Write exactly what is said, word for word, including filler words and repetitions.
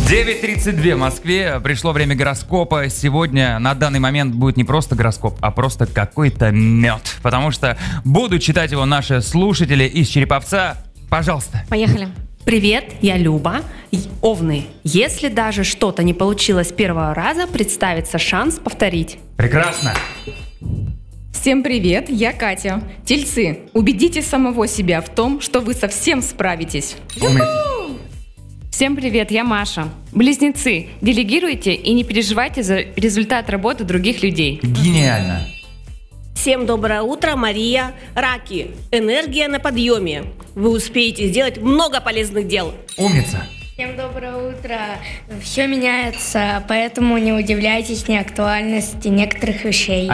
девять тридцать два в Москве. Пришло время гороскопа. Сегодня на данный момент будет не просто гороскоп, а просто какой-то мед. Потому что будут читать его наши слушатели из Череповца. Пожалуйста. Поехали. Привет, я Люба. Овны. Если даже что-то не получилось с первого раза, представится шанс повторить. Прекрасно. Всем привет, я Катя. Тельцы, убедите самого себя в том, что вы совсем справитесь. Умница. Всем привет, я Маша. Близнецы, делегируйте и не переживайте за результат работы других людей. Гениально. Всем доброе утро, Мария. Раки, энергия на подъеме. Вы успеете сделать много полезных дел. Умница. Всем доброе утро. Все меняется, поэтому не удивляйтесь неактуальности некоторых вещей.